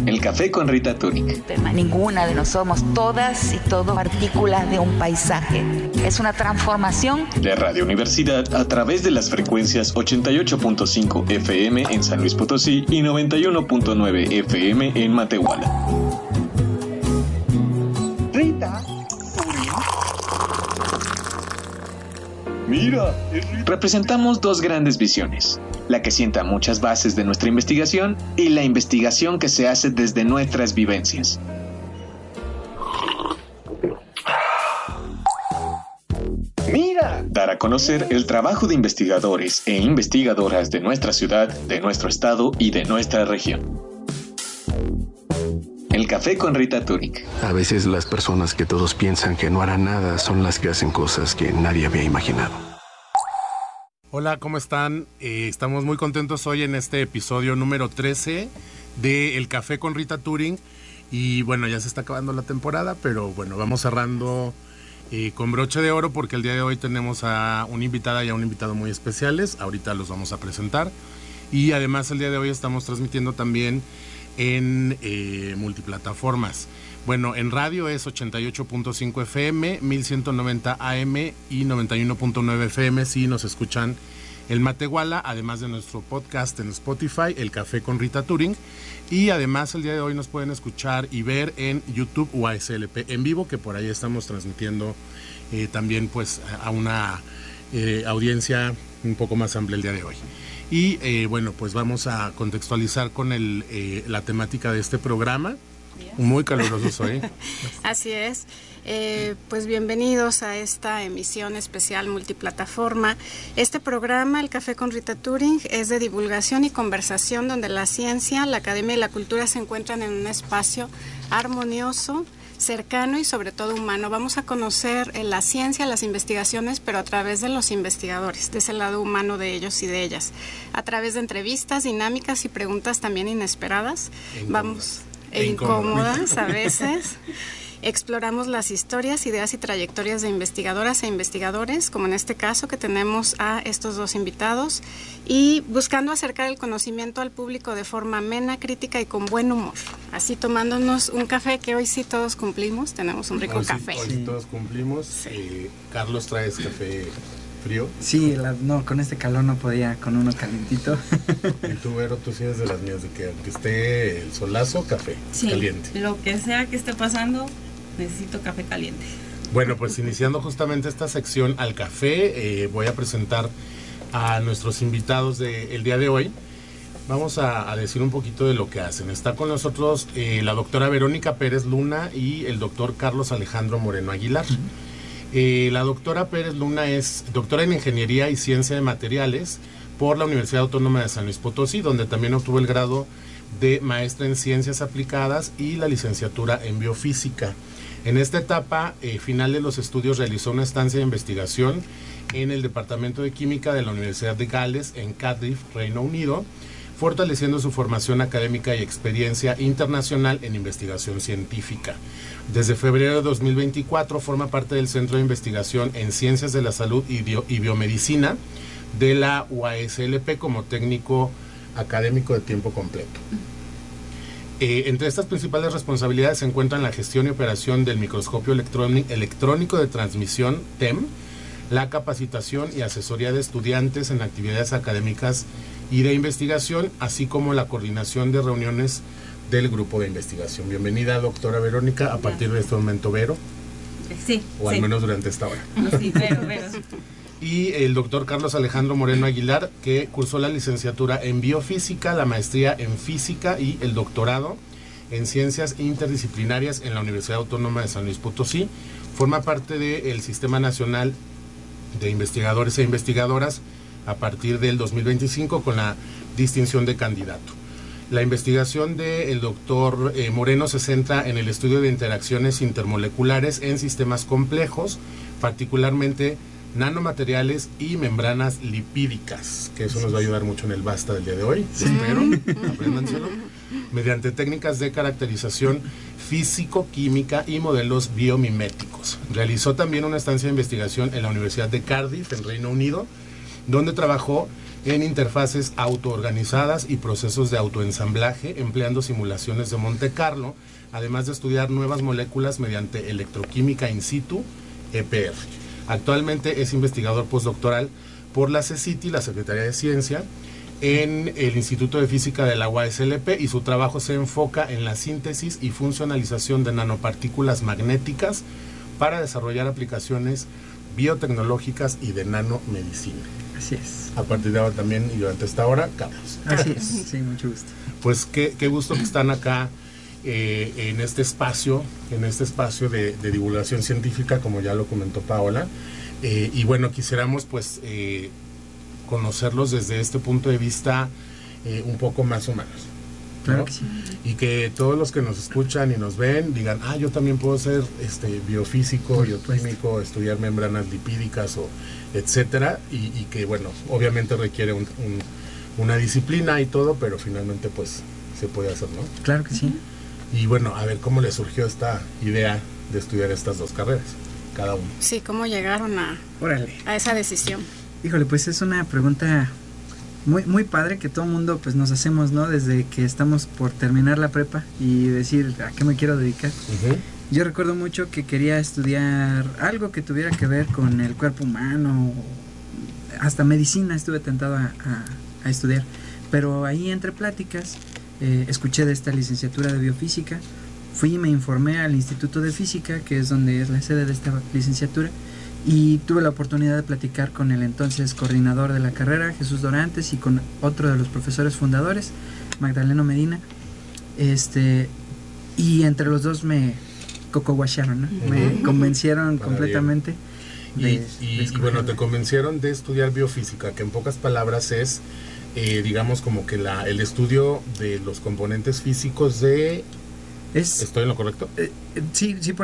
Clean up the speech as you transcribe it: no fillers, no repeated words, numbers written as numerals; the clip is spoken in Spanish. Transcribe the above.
El café con Rita Turing. Ninguna de nosotros somos todas y todos partículas de un paisaje. Es una transformación de Radio Universidad a través de las frecuencias 88.5 FM en San Luis Potosí y 91.9 FM en Matehuala. Rita Turing. Mira, es Rita. Representamos dos grandes visiones. La que sienta muchas bases de nuestra investigación y la investigación que se hace desde nuestras vivencias. Mira, dar a conocer el trabajo de investigadores e investigadoras de nuestra ciudad, de nuestro estado y de nuestra región. El café con Rita Turing. A veces las personas que todos piensan que no harán nada son las que hacen cosas que nadie había imaginado. Hola, ¿cómo están? Estamos muy contentos hoy en este episodio número 13 de El Café con Rita Turing. Y bueno, ya se está acabando la temporada, pero bueno, vamos cerrando con broche de oro porque el día de hoy tenemos a una invitada y a un invitado muy especiales. Ahorita los vamos a presentar. Y además el día de hoy estamos transmitiendo también en multiplataformas. Bueno, en radio es 88.5 FM, 1190 AM y 91.9 FM si nos escuchan en Matehuala, además de nuestro podcast en Spotify, El Café con Rita Turing. Y además el día de hoy nos pueden escuchar y ver en YouTube o ASLP en vivo, que por ahí estamos transmitiendo también pues a una audiencia un poco más amplia el día de hoy. Y bueno, pues vamos a contextualizar con la temática de este programa. Muy calurosos hoy. Así es. Pues bienvenidos a esta emisión especial multiplataforma. Este programa, El Café con Rita Turing, es de divulgación y conversación donde la ciencia, la academia y la cultura se encuentran en un espacio armonioso, cercano y sobre todo humano. Vamos a conocer la ciencia, las investigaciones, pero a través de los investigadores, de ese lado humano de ellos y de ellas. A través de entrevistas, dinámicas y preguntas también inesperadas. Incómodas a veces. Exploramos las historias, ideas y trayectorias de investigadoras e investigadores, como en este caso que tenemos a estos dos invitados, y buscando acercar el conocimiento al público de forma amena, crítica y con buen humor. Así tomándonos un café que hoy sí todos cumplimos, tenemos un rico café. Hoy sí todos cumplimos. Sí. Carlos, ¿traes café frío? Sí, no, con este calor no podía, con uno calentito. Y tú, Vero, tú sí eres de las mías, de que aunque esté el solazo, café caliente. Sí, lo que sea que esté pasando, necesito café caliente. Bueno, pues iniciando justamente esta sección al café, voy a presentar a nuestros invitados del día de hoy. Vamos a decir un poquito de lo que hacen. Está con nosotros la doctora Verónica Pérez Luna y el doctor Carlos Alejandro Moreno Aguilar. La doctora Pérez Luna es doctora en Ingeniería y Ciencia de Materiales por la Universidad Autónoma de San Luis Potosí, donde también obtuvo el grado de maestra en Ciencias Aplicadas y la licenciatura en Biofísica. En esta etapa final de los estudios realizó una estancia de investigación en el Departamento de Química de la Universidad de Gales en Cardiff, Reino Unido, fortaleciendo su formación académica y experiencia internacional en investigación científica. Desde febrero de 2024 forma parte del Centro de Investigación en Ciencias de la Salud y Biomedicina de la UASLP como técnico académico de tiempo completo. Entre estas principales responsabilidades se encuentran la gestión y operación del microscopio electrónico de transmisión TEM, la capacitación y asesoría de estudiantes en actividades académicas y de investigación, así como la coordinación de reuniones del grupo de investigación. Bienvenida, doctora Verónica, a partir de este momento, Vero. Sí. O al menos durante esta hora. Sí, Vero. Y el doctor Carlos Alejandro Moreno Aguilar, que cursó la licenciatura en Biofísica, la maestría en Física y el doctorado en Ciencias Interdisciplinarias en la Universidad Autónoma de San Luis Potosí. Forma parte del Sistema Nacional de Investigadores e Investigadoras a partir del 2025 con la distinción de candidato. La investigación del doctor Moreno se centra en el estudio de interacciones intermoleculares en sistemas complejos, particularmente nanomateriales y membranas lipídicas, que eso nos va a ayudar mucho en el Basta del día de hoy, espero, apréndanselo, mediante técnicas de caracterización físico-química y modelos biomiméticos. Realizó también una estancia de investigación en la Universidad de Cardiff, en Reino Unido, donde trabajó en interfaces autoorganizadas y procesos de autoensamblaje, empleando simulaciones de Monte Carlo, además de estudiar nuevas moléculas mediante electroquímica in situ, EPR. Actualmente es investigador postdoctoral por la CECITI, la Secretaría de Ciencia, en el Instituto de Física de la UASLP, y su trabajo se enfoca en la síntesis y funcionalización de nanopartículas magnéticas para desarrollar aplicaciones biotecnológicas y de nanomedicina. Así es. A partir de ahora también y durante esta hora, Carlos. Así es, sí, mucho gusto. Pues qué gusto que están acá en este espacio de divulgación científica, como ya lo comentó Paola. Y bueno, quisiéramos pues conocerlos desde este punto de vista un poco más humanos, ¿no? Claro que sí. Y que todos los que nos escuchan y nos ven digan, yo también puedo ser biofísico, bioquímico, estudiar membranas lipídicas o etcétera, y que bueno, obviamente requiere una disciplina y todo, pero finalmente pues se puede hacer, ¿no? Claro que sí. Y bueno, a ver cómo les surgió esta idea de estudiar estas dos carreras, cada uno. Sí, ¿cómo llegaron a esa decisión? Híjole, pues es una pregunta muy, muy padre que todo el mundo pues nos hacemos, ¿no? Desde que estamos por terminar la prepa y decir a qué me quiero dedicar. Yo recuerdo mucho que quería estudiar algo que tuviera que ver con el cuerpo humano, hasta medicina estuve tentado a estudiar, pero ahí entre pláticas escuché de esta licenciatura de biofísica, fui y me informé al Instituto de Física, que es donde es la sede de esta licenciatura, y tuve la oportunidad de platicar con el entonces coordinador de la carrera, Jesús Dorantes, y con otro de los profesores fundadores, Magdaleno Medina, y entre los dos me cocoguacharon, ¿no? Me convencieron completamente. Y bueno, te convencieron de estudiar biofísica, que en pocas palabras es, digamos, como que el estudio de los componentes físicos de... ¿Estoy en lo correcto? Sí,